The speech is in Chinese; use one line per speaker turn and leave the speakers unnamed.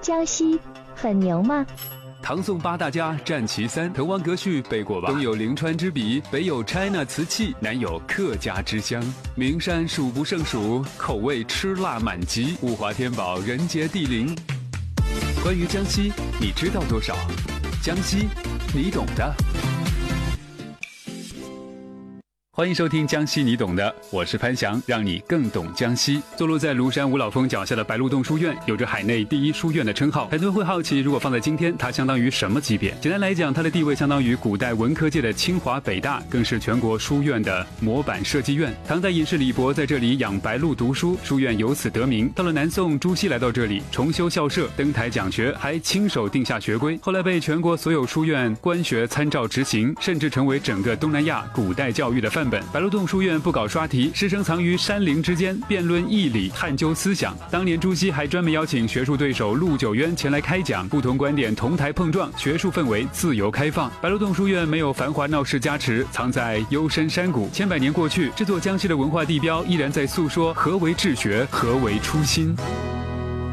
江西很牛吗？
唐宋八大家占其三，滕王阁序背过吧？东有临川之笔，北有 China 瓷器，南有客家之乡。名山数不胜数，口味吃辣满级，物华天宝，人杰地灵。关于江西，你知道多少？江西，你懂的。欢迎收听江西你懂的，我是潘翔，让你更懂江西。坐落在庐山五老峰脚下的白鹿洞书院，有着海内第一书院的称号。很多人会好奇，如果放在今天，它相当于什么级别？简单来讲，它的地位相当于古代文科界的清华北大，更是全国书院的模板设计院。唐代隐士李博在这里养白鹿读书，书院由此得名。到了南宋，朱熹来到这里，重修校舍，登台讲学，还亲手定下学规。后来被全国所有书院官学参照执行，甚至成为整个东南亚古代教育的范本。白鹿洞书院不搞刷题，师生藏于山林之间，辩论义理，探究思想。当年朱熹还专门邀请学术对手陆九渊前来开讲，不同观点同台碰撞，学术氛围自由开放。白鹿洞书院没有繁华闹市加持，藏在幽深山谷。千百年过去，这座江西的文化地标依然在诉说何为治学，何为初心。